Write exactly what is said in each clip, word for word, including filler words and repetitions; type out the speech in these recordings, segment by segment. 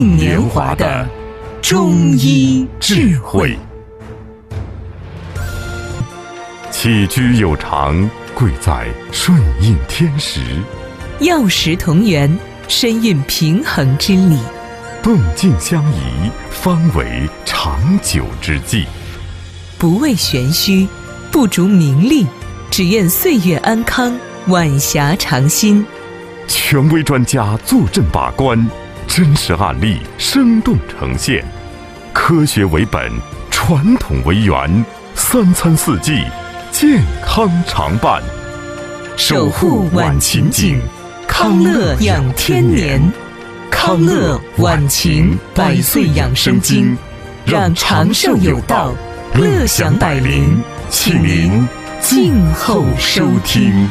年华的中医智慧。 起居有常，贵在顺应天时； 药食同源，深蕴平衡之理； 动静相宜，方为长久之计。 不为玄虚，不逐名利，只愿岁月安康，晚霞常新。 权威专家坐镇把关，真实案例生动呈现，科学为本，传统为源，三餐四季健康常伴， 守护晚晴景，康乐养天年。康乐晚晴百岁养生经，让长寿有道，乐享百龄，请您静候收听。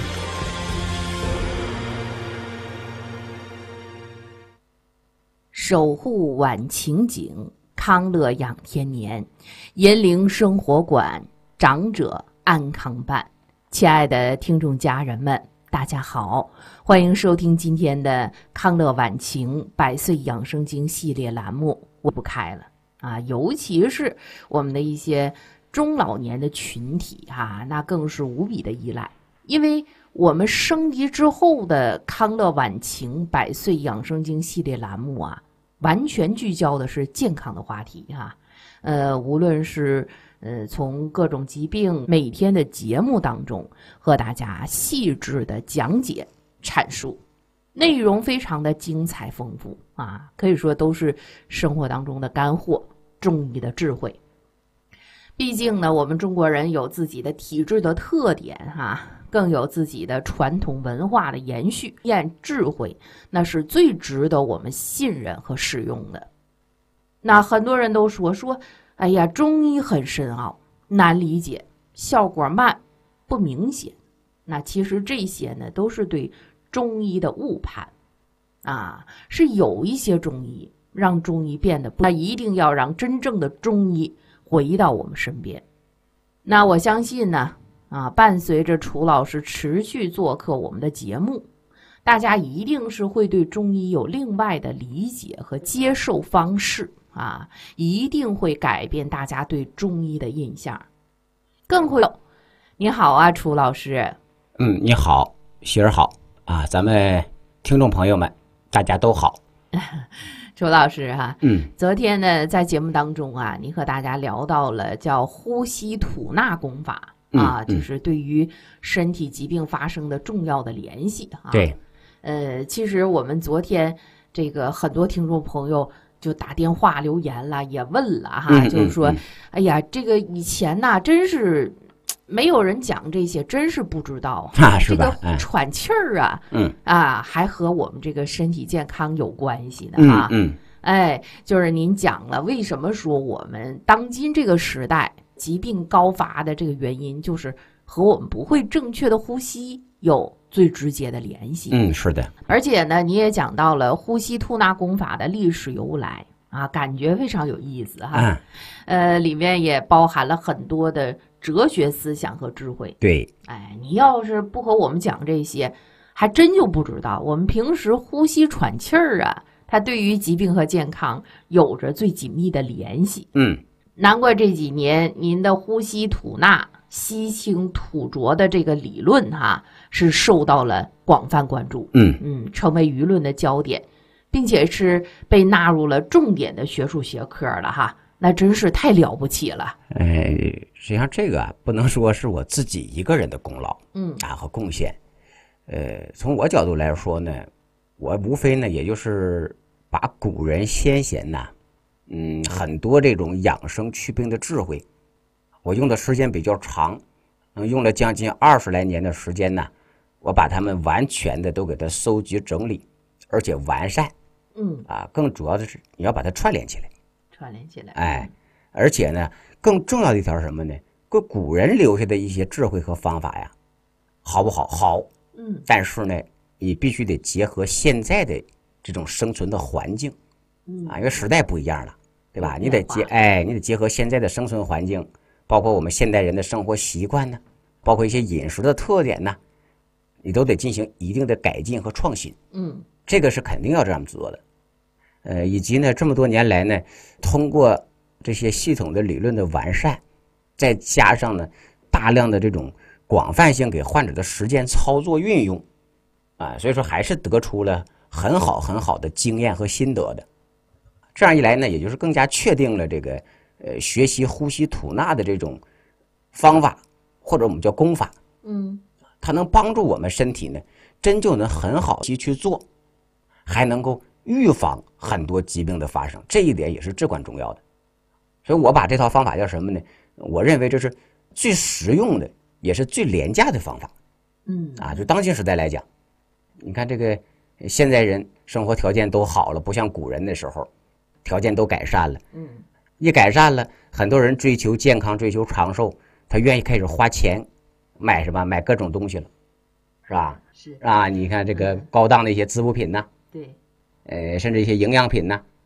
守护晚晴景，康乐养天年。银铃生活馆，长者安康伴。亲爱的听众家人们，大家好，欢迎收听今天的康乐晚晴百岁养生经系列栏目。我不开了啊，尤其是我们的一些中老年的群体啊，那更是无比的依赖，因为我们升级之后的康乐晚晴百岁养生经系列栏目啊，完全聚焦的是健康的话题哈、啊，呃，无论是呃从各种疾病每天的节目当中和大家细致的讲解阐述，内容非常的精彩丰富啊，可以说都是生活当中的干货，中医的智慧。毕竟呢，我们中国人有自己的体质的特点哈、啊。更有自己的传统文化的延续，验智慧，那是最值得我们信任和使用的。那很多人都说说，哎呀，中医很深奥，难理解，效果慢，不明显。那其实这些呢，都是对中医的误判啊。是有一些中医让中医变得不，那一定要让真正的中医回到我们身边。那我相信呢。啊，伴随着楚老师持续做客我们的节目，大家一定是会对中医有另外的理解和接受方式啊，一定会改变大家对中医的印象，更会有。你好啊，楚老师。 嗯，你好，喜儿好啊，咱们听众朋友们大家都好。 楚老师哈、啊， 嗯， 昨天呢在节目当中啊，你和大家聊到了叫呼吸吐纳功法。啊，就是对于身体疾病发生的重要的联系哈、啊。 对， 呃，其实我们昨天这个很多听众朋友就打电话留言了，也问了哈， 嗯、 就是说， 嗯、 哎呀，这个以前呐，真是没有人讲这些，真是不知道啊，是吧？ 这个喘气儿啊， 嗯啊，还和我们这个身体健康有关系的哈。 嗯嗯， 哎，就是您讲了，为什么说我们当今这个时代疾病高发的这个原因，就是和我们不会正确的呼吸有最直接的联系。 嗯，是的。 而且呢，你也讲到了呼吸吐纳功法的历史由来啊，感觉非常有意思哈。 嗯、 呃，里面也包含了很多的哲学思想和智慧。 对， 哎，你要是不和我们讲这些，还真就不知道我们平时呼吸喘气儿啊，它对于疾病和健康有着最紧密的联系。 嗯。 难怪这几年您的呼吸吐纳、吸清吐浊的这个理论哈、啊，是受到了广泛关注， 嗯嗯，成为舆论的焦点，并且是被纳入了重点的学术学科了哈，那真是太了不起了。 哎，实际上这个啊，不能说是我自己一个人的功劳， 嗯啊和贡献，呃，从我角度来说呢，我无非呢，也就是把古人先贤呐。嗯，很多这种养生祛病的智慧，我用的时间比较长，嗯，用了将近二十来年的时间呢，我把它们完全的都给它搜集整理，而且完善， 嗯啊，更主要的是你要把它串联起来， 串联起来， 哎，而且呢，更重要的一条是什么呢？古古人留下的一些智慧和方法呀，好不好？好， 嗯， 但是呢，你必须得结合现在的这种生存的环境， 嗯啊，因为时代不一样了。对吧？你得结哎，你得结合现在的生存环境，包括我们现代人的生活习惯呢，包括一些饮食的特点呢，你都得进行一定的改进和创新。 嗯， 这个是肯定要这样做的。 呃，以及呢这么多年来呢，通过这些系统的理论的完善，再加上呢大量的这种广泛性给患者的实践操作运用，啊，所以说还是得出了很好很好的经验和心得的。这样一来呢，也就是更加确定了这个呃学习呼吸吐纳的这种方法，或者我们叫功法， 嗯， 它能帮助我们身体呢，真就能很好去去做，还能够预防很多疾病的发生，这一点也是至关重要的。所以我把这套方法叫什么呢？我认为这是最实用的，也是最廉价的方法。 嗯啊，就当今时代来讲，你看这个现在人生活条件都好了，不像古人的时候，条件都改善了。 嗯， 一改善了，很多人追求健康，追求长寿，他愿意开始花钱买什么，买各种东西了，是吧？ 是啊，你看这个高档的一些滋补品呐、 对， 呃，甚至一些营养品呐、